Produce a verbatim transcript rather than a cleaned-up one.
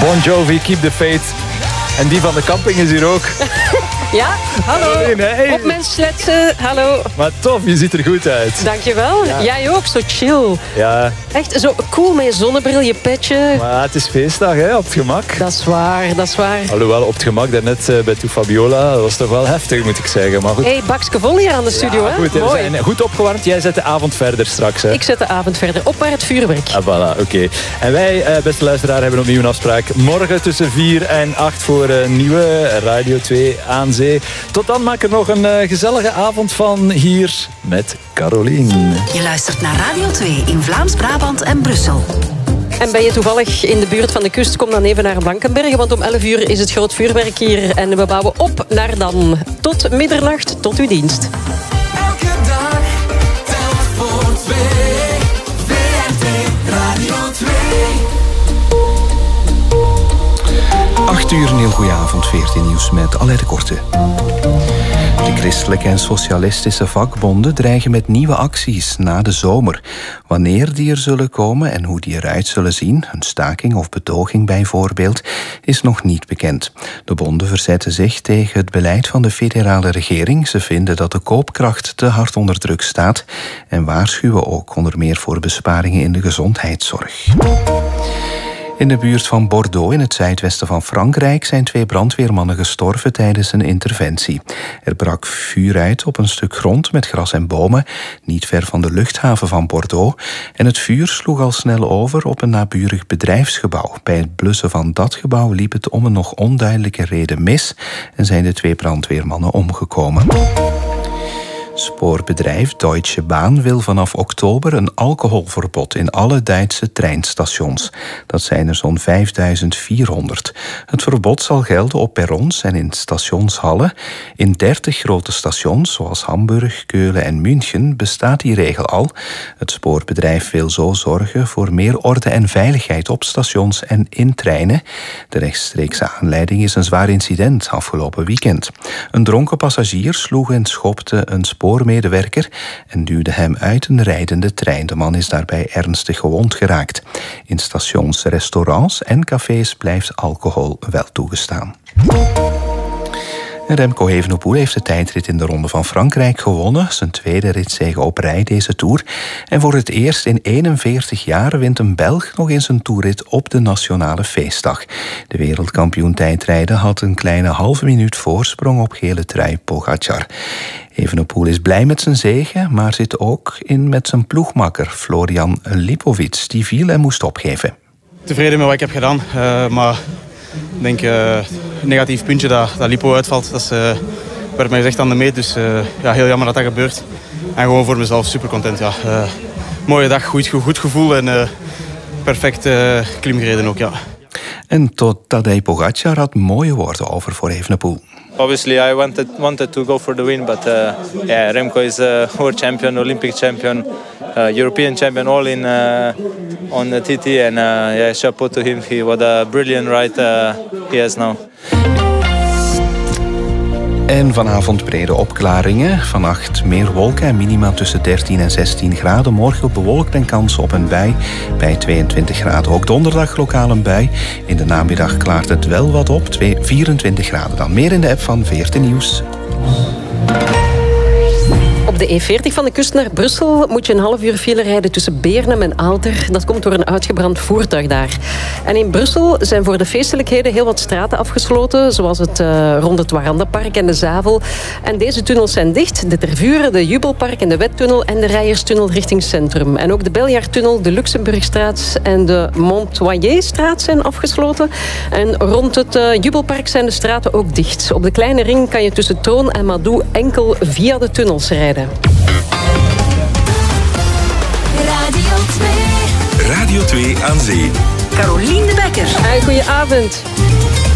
Bon Jovi, Keep the Faith. En die van de camping is hier ook. Ja, hallo. Hey. Op mijn sletsen, hallo. Maar tof, je ziet er goed uit. Dankjewel. Ja. Jij ook, zo chill. Ja. Echt zo cool met je zonnebril, je petje. Maar het is feestdag, hè, op het gemak. Dat is waar, dat is waar. Alhoewel, op het gemak daarnet uh, bij Toe Fabiola, dat was toch wel heftig, moet ik zeggen. Maar goed. Hey, bakske vol hier aan de studio, ja, hè? Goed, Mooi. we zijn goed opgewarmd. Jij zet de avond verder straks, hè? Ik zet de avond verder op naar het vuurwerk. Ah, voilà, oké. Okay. En wij, uh, beste luisteraar, hebben opnieuw een afspraak. Morgen tussen vier en acht voor een nieuwe Radio twee aan zee. Tot dan maak er nog een uh, gezellige avond van hier met Caroline. Je luistert naar Radio twee in Vlaams-Brabant en Brussel. En ben je toevallig in de buurt van de kust, kom dan even naar Blankenbergen, want om elf uur is het groot vuurwerk hier en we bouwen op naar dan. Tot middernacht, tot uw dienst. Elke dag telt voor twee. V R T Radio twee. acht uur, een heel goede avond, veertien nieuws met Alain de Korte. De christelijke en socialistische vakbonden dreigen met nieuwe acties na de zomer. Wanneer die er zullen komen en hoe die eruit zullen zien, een staking of betoging bijvoorbeeld, is nog niet bekend. De bonden verzetten zich tegen het beleid van de federale regering. Ze vinden dat de koopkracht te hard onder druk staat en waarschuwen ook onder meer voor besparingen in de gezondheidszorg. In de buurt van Bordeaux, in het zuidwesten van Frankrijk, zijn twee brandweermannen gestorven tijdens een interventie. Er brak vuur uit op een stuk grond met gras en bomen, niet ver van de luchthaven van Bordeaux. En het vuur sloeg al snel over op een naburig bedrijfsgebouw. Bij het blussen van dat gebouw liep het om een nog onduidelijke reden mis en zijn de twee brandweermannen omgekomen. Spoorbedrijf Deutsche Bahn wil vanaf oktober een alcoholverbod in alle Duitse treinstations. Dat zijn er zo'n vijfduizend vierhonderd. Het verbod zal gelden op perrons en in stationshallen. In dertig grote stations, zoals Hamburg, Keulen en München, bestaat die regel al. Het spoorbedrijf wil zo zorgen voor meer orde en veiligheid op stations en in treinen. De rechtstreekse aanleiding is een zwaar incident afgelopen weekend. Een dronken passagier sloeg en schopte een spoorbeheerder spoormedewerker en duwde hem uit een rijdende trein. De man is daarbij ernstig gewond geraakt. In stations, restaurants en cafés blijft alcohol wel toegestaan. En Remco Evenepoel heeft de tijdrit in de Ronde van Frankrijk gewonnen. Zijn tweede ritzege op rij deze Tour. En voor het eerst in eenenveertig jaar wint een Belg nog eens een toerrit op de nationale feestdag. De wereldkampioen tijdrijden had een kleine halve minuut voorsprong op gele trui Pogacar. Evenepoel is blij met zijn zege, maar zit ook in met zijn ploegmakker Florian Lipovic. Die viel en moest opgeven. Tevreden met wat ik heb gedaan, uh, maar ik denk uh, een negatief puntje dat, dat Lipo uitvalt. Dat is, uh, werd mij gezegd aan de meet, dus uh, ja, heel jammer dat dat gebeurt. En gewoon voor mezelf super content. Ja. Uh, mooie dag, goed, goed gevoel en uh, perfect uh, klimgereden ook. Ja. En tot Tadej Pogacar had mooie woorden over voor Evenepoel. Obviously, I wanted wanted to go for the win, but uh, yeah, Remco is a world champion, Olympic champion, uh, European champion, all in uh, on the T T, and uh, yeah, chapeau to him. He what a brilliant ride uh, he has now. En vanavond brede opklaringen. Vannacht meer wolken en minima tussen dertien en zestien graden. Morgen bewolkt en kans op een bui bij tweeëntwintig graden. Ook donderdag lokaal een bui. In de namiddag klaart het wel wat op, vierentwintig graden. Dan meer in de app van V R T Nieuws. Op de E veertig van de kust naar Brussel moet je een half uur file rijden tussen Beernem en Aalter. Dat komt door een uitgebrand voertuig daar. En in Brussel zijn voor de feestelijkheden heel wat straten afgesloten, zoals het uh, rond het Warandapark en de Zavel. En deze tunnels zijn dicht. De Tervuren, de Jubelpark en de Wettunnel en de Rijerstunnel richting Centrum. En ook de Beljaartunnel, de Luxemburgstraat en de Montoyerstraat zijn afgesloten. En rond het uh, Jubelpark zijn de straten ook dicht. Op de kleine ring kan je tussen Troon en Madoux enkel via de tunnels rijden. Radio twee. Radio twee aan zee. Caroline de Bekker. Goedenavond.